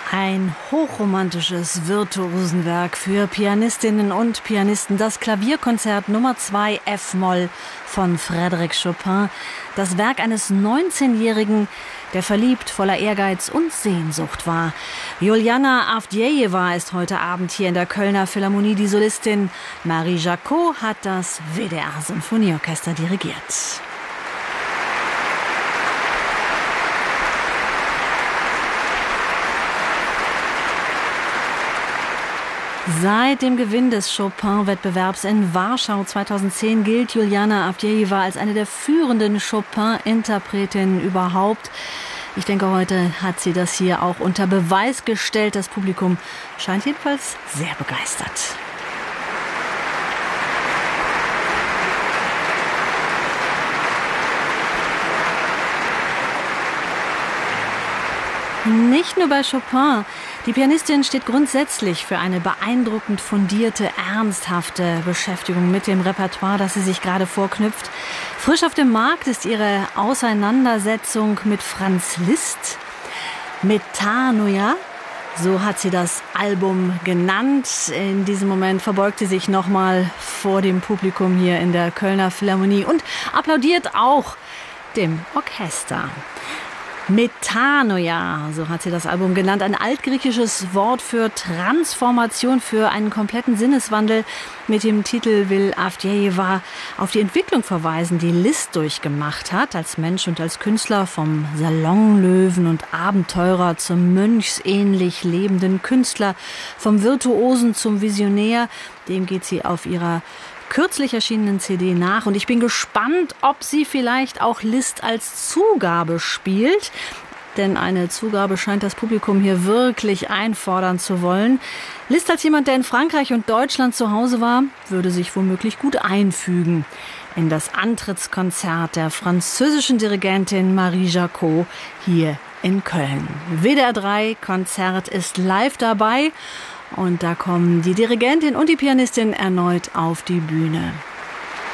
Ein hochromantisches Virtuosenwerk für Pianistinnen und Pianisten. Das Klavierkonzert Nummer 2 F-Moll von Frédéric Chopin. Das Werk eines 19-Jährigen, der verliebt, voller Ehrgeiz und Sehnsucht war. Juliana Avdjejewa ist heute Abend hier in der Kölner Philharmonie die Solistin. Marie Jacot hat das WDR-Symphonieorchester dirigiert. Seit dem Gewinn des Chopin-Wettbewerbs in Warschau 2010 gilt Juliana Avdjejewa als eine der führenden Chopin-Interpretinnen überhaupt. Ich denke, heute hat sie das hier auch unter Beweis gestellt. Das Publikum scheint jedenfalls sehr begeistert. Nicht nur bei Chopin. Die Pianistin steht grundsätzlich für eine beeindruckend fundierte, ernsthafte Beschäftigung mit dem Repertoire, das sie sich gerade vorknüpft. Frisch auf dem Markt ist ihre Auseinandersetzung mit Franz Liszt. Metanoia, so hat sie das Album genannt. In diesem Moment verbeugt sie sich nochmal vor dem Publikum hier in der Kölner Philharmonie und applaudiert auch dem Orchester. Metanoia, so hat sie das Album genannt, ein altgriechisches Wort für Transformation, für einen kompletten Sinneswandel. Mit dem Titel will Avdjejewa auf die Entwicklung verweisen, die Liszt durchgemacht hat, als Mensch und als Künstler, vom Salonlöwen und Abenteurer zum mönchsähnlich lebenden Künstler, vom Virtuosen zum Visionär. Dem geht sie auf ihrer kürzlich erschienenen CD nach, und ich bin gespannt, ob sie vielleicht auch Liszt als Zugabe spielt, denn eine Zugabe scheint das Publikum hier wirklich einfordern zu wollen. Liszt als jemand, der in Frankreich und Deutschland zu Hause war, würde sich womöglich gut einfügen in das Antrittskonzert der französischen Dirigentin Marie Jacot hier in Köln. WDR 3 Konzert ist live dabei. Und da kommen die Dirigentin und die Pianistin erneut auf die Bühne.